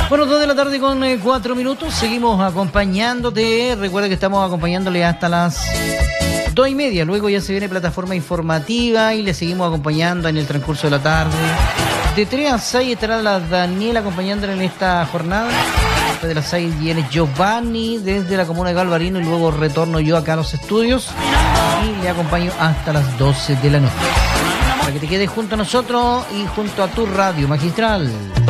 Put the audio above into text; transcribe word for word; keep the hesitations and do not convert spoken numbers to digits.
Bueno, dos de la tarde con eh, cuatro minutos. Seguimos acompañándote. Recuerda que estamos acompañándole hasta las dos y media. Luego ya se viene plataforma informativa y le seguimos acompañando en el transcurso de la tarde. De tres a seis estará la Daniela acompañándole en esta jornada. Después de las seis viene Giovanni desde la comuna de Galvarino y luego retorno yo acá a los estudios y le acompaño hasta las doce de la noche. Para que te quedes junto a nosotros y junto a tu radio magistral.